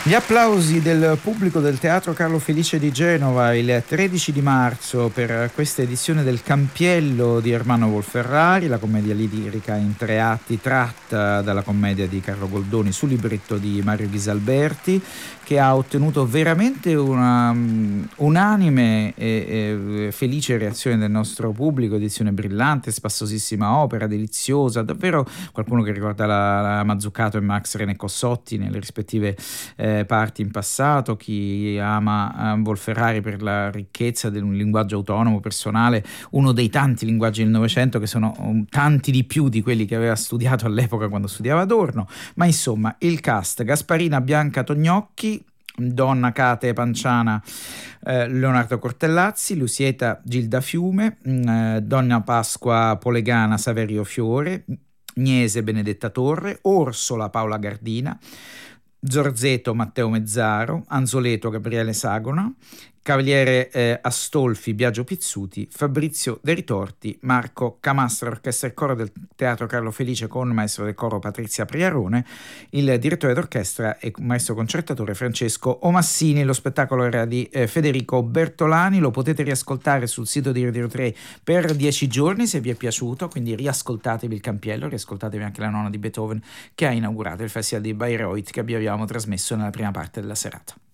Gli applausi del pubblico del Teatro Carlo Felice di Genova il 13 di marzo per questa edizione del Campiello di Ermanno Wolferrari, la commedia lirica in 3 atti tratta dalla commedia di Carlo Goldoni sul libretto di Mario Ghisalberti, che ha ottenuto veramente una unanime e felice reazione del nostro pubblico. Edizione brillante, spassosissima opera, deliziosa, davvero qualcuno che ricorda la Mazzucato e Max René Cossotti nelle rispettive parti in passato, chi ama Wolferrari per la ricchezza di un linguaggio autonomo, personale, uno dei tanti linguaggi del Novecento che sono tanti di più di quelli che aveva studiato all'epoca quando studiava Adorno. Ma insomma, il cast: Gasparina Bianca Tognocchi, Donna Cate Panciana Leonardo Cortellazzi, Lusieta Gilda Fiume, Donna Pasqua Polegana Saverio Fiore, Gnese Benedetta Torre, Orsola Paola Gardina, Zorzeto Matteo Mezzaro, Anzoleto Gabriele Sagona, Cavaliere Astolfi Biagio Pizzuti, Fabrizio De Ritorti, Marco Camastra, orchestra e coro del Teatro Carlo Felice con maestro del coro Patrizia Priarone, il direttore d'orchestra e maestro concertatore Francesco Omassini. Lo spettacolo era di Federico Bertolani, lo potete riascoltare sul sito di Radio 3 per 10 giorni se vi è piaciuto, quindi riascoltatevi il Campiello, riascoltatevi anche la nona di Beethoven che ha inaugurato il Festival di Bayreuth che abbiamo trasmesso nella prima parte della serata.